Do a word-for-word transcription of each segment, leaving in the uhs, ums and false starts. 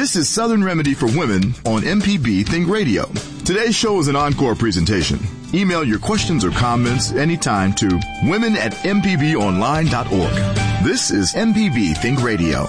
This is Southern Remedy for Women on M P B Think Radio. Today's show is an encore presentation. Email your questions or comments anytime to women at m p b online dot org. This is M P B Think Radio.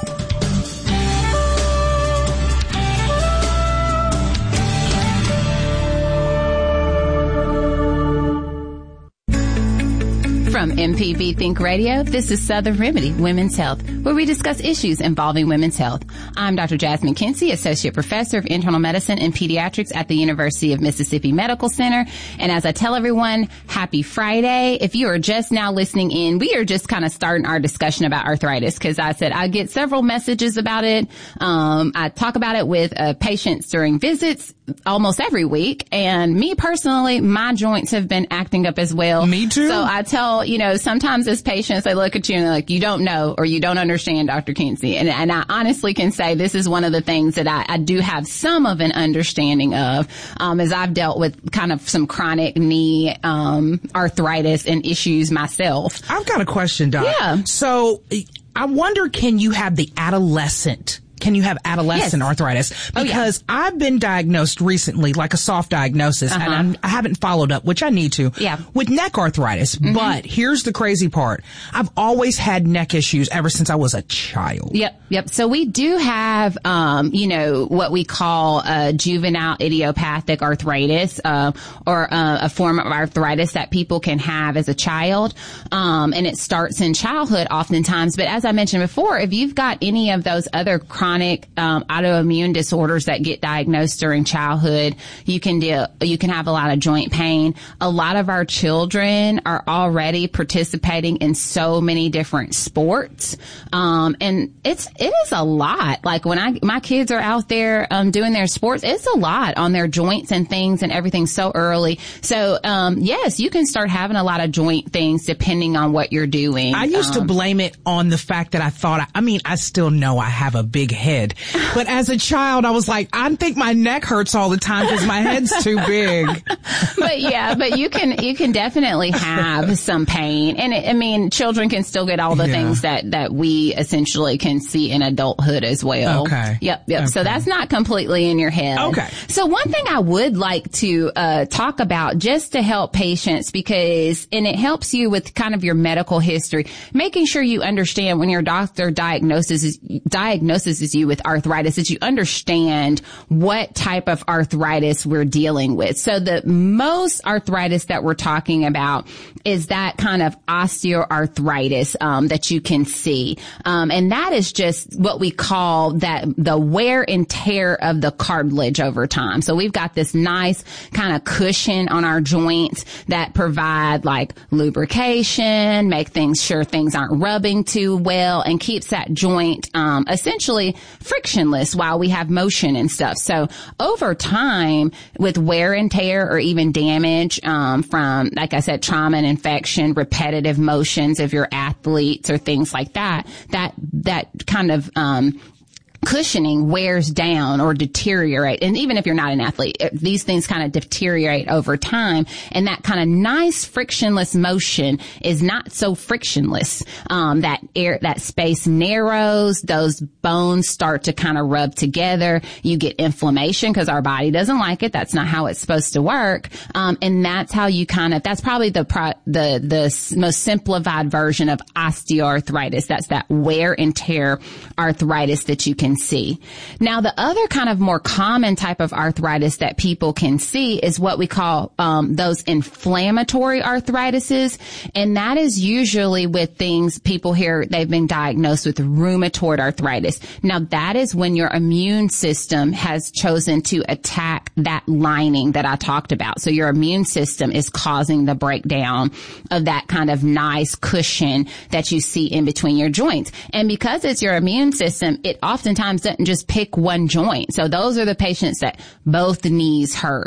From M P B Think Radio, this is Southern Remedy, Women's Health, where we discuss issues involving women's health. I'm Doctor Jasmine Kinsey, Associate Professor of Internal Medicine and Pediatrics at the University of Mississippi Medical Center. And as I tell everyone, happy Friday. If you are just now listening in, we are just kind of starting our discussion about arthritis, because I said I get several messages about it. Um, I talk about it with uh, patients during visits almost every week. And me personally, my joints have been acting up as well. Me too. So I tell, you know, sometimes as patients, they look at you and they're like, you don't know or you don't understand, Doctor Kinsey. And, and I honestly can say this is one of the things that I, I do have some of an understanding of, um, as I've dealt with kind of some chronic knee, um, arthritis and issues myself. I've got a question, Doc. Yeah. So I wonder, can you have the adolescent Can you have adolescent Yes. arthritis? Oh, Because yeah. I've been diagnosed recently, like a soft diagnosis, Uh-huh. and I'm, I haven't followed up, which I need to, Yeah. with neck arthritis. Mm-hmm. But here's the crazy part. I've always had neck issues ever since I was a child. Yep, yep. So we do have, um, you know, what we call uh, juvenile idiopathic arthritis, uh, or uh, a form of arthritis that people can have as a child. Um, and it starts in childhood oftentimes. But as I mentioned before, if you've got any of those other chronic Chronic um, autoimmune disorders that get diagnosed during childhood, you can deal, you can have a lot of joint pain. A lot of our children are already participating in so many different sports, um, and it's it is a lot. Like when I my kids are out there um, doing their sports, it's a lot on their joints and things and everything so early. So um, yes, you can start having a lot of joint things depending on what you're doing. I used um, to blame it on the fact that I thought, I, I mean, I still know I have a big head. But as a child, I was like, I think my neck hurts all the time because my head's too big. But yeah, but you can, you can definitely have some pain. And it, I mean, children can still get all the Yeah. things that, that we essentially can see in adulthood as well. Okay. Yep, yep. Okay. So that's not completely in your head. Okay. So one thing I would like to, uh, talk about just to help patients, because, and it helps you with kind of your medical history, making sure you understand when your doctor diagnoses, diagnoses you with arthritis, that you understand what type of arthritis we're dealing with. So the most arthritis that we're talking about is that kind of osteoarthritis um, that you can see. Um, and that is just what we call that the wear and tear of the cartilage over time. So we've got this nice kind of cushion on our joints that provide like lubrication, make things sure things aren't rubbing too well, and keeps that joint um, essentially frictionless while we have motion and stuff. So over time, with wear and tear or even damage um, from, like I said, trauma and infection, repetitive motions if you're athletes or things like that, that that kind of um cushioning wears down or deteriorate. And even if you're not an athlete, these things kind of deteriorate over time. And that kind of nice frictionless motion is not so frictionless. Um, that air, that space narrows, those bones start to kind of rub together. You get inflammation because our body doesn't like it. That's not how it's supposed to work. Um, and that's how you kind of, that's probably the, pro, the, the most simplified version of osteoarthritis. That's that wear and tear arthritis that you can see. Now, the other kind of more common type of arthritis that people can see is what we call um, those inflammatory arthritises, and that is usually with things people hear they've been diagnosed with rheumatoid arthritis. Now, that is when your immune system has chosen to attack that lining that I talked about. So your immune system is causing the breakdown of that kind of nice cushion that you see in between your joints. And because it's your immune system, it oftentimes doesn't just pick one joint. So those are the patients that both knees hurt,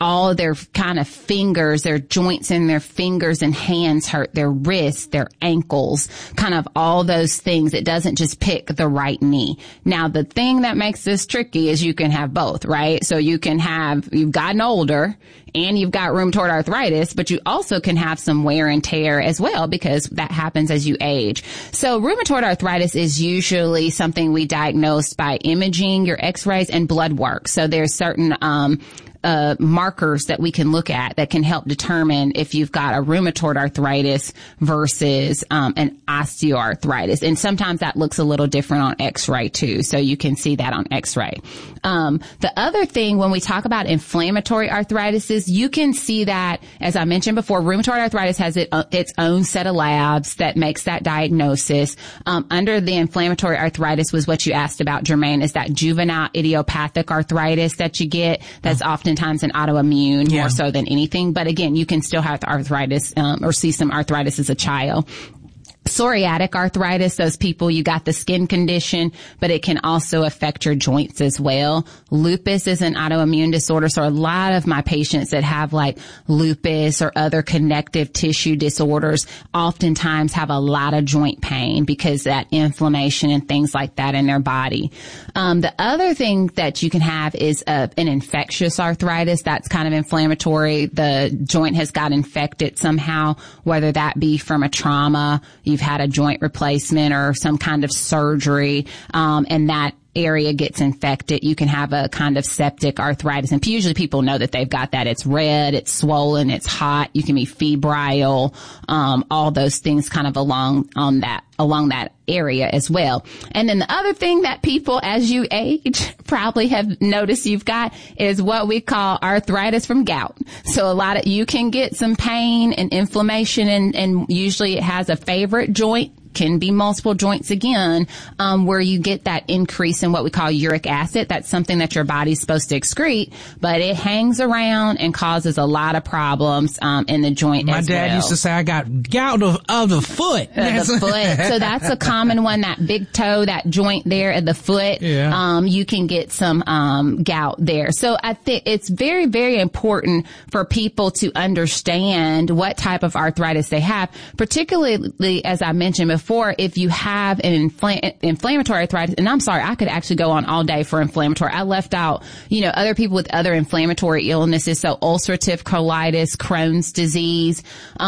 all of their kind of fingers, their joints in their fingers and hands hurt, their wrists, their ankles, kind of all those things. It doesn't just pick the right knee. Now, the thing that makes this tricky is you can have both, right? So you can have, you've gotten older and you've got rheumatoid arthritis, but you also can have some wear and tear as well, because that happens as you age. So rheumatoid arthritis is usually something we diagnose by imaging, your x-rays, and blood work. So there's certain, um, Uh, markers that we can look at that can help determine if you've got a rheumatoid arthritis versus um, an osteoarthritis. And sometimes that looks a little different on x-ray too. So you can see that on x-ray. Um, the other thing when we talk about inflammatory arthritis is you can see that, as I mentioned before, rheumatoid arthritis has it, uh, its own set of labs that makes that diagnosis. Um, under the inflammatory arthritis was what you asked about, Jermaine, is that juvenile idiopathic arthritis that you get. That's oh. often times an autoimmune yeah. more so than anything. But again, you can still have arthritis, um, or see some arthritis as a child. Psoriatic arthritis, those people, you got the skin condition, but it can also affect your joints as well. Lupus is an autoimmune disorder. So a lot of my patients that have like lupus or other connective tissue disorders oftentimes have a lot of joint pain because that inflammation and things like that in their body. Um, the other thing that you can have is uh, an infectious arthritis. That's kind of inflammatory. The joint has got infected somehow, whether that be from a trauma, you've had a joint replacement or some kind of surgery, um, and that area gets infected. You can have a kind of septic arthritis, and usually people know that they've got that. It's red, it's swollen, it's hot. You can be febrile, um, all those things kind of along on that along that area as well. And then the other thing that people, as you age, probably have noticed you've got is what we call arthritis from gout. So a lot of you can get some pain and inflammation, and, and usually it has a favorite joint. Can be multiple joints again, um, where you get that increase in what we call uric acid. That's something that your body's supposed to excrete, but it hangs around and causes a lot of problems um, in the joint My as well. My dad used to say I got gout of, of the foot. Uh, the foot. So that's a common one, that big toe, that joint there at the foot. Yeah. Um, you can get some um, gout there. So I think it's very, very important for people to understand what type of arthritis they have, particularly, as I mentioned before, Before, if you have an infl- inflammatory arthritis, and I'm sorry, I could actually go on all day for inflammatory. I left out, you know, other people with other inflammatory illnesses, so ulcerative colitis, Crohn's disease. Um,